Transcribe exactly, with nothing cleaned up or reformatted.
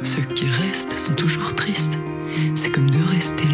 Ceux qui restent sont toujours tristes. C'est comme de rester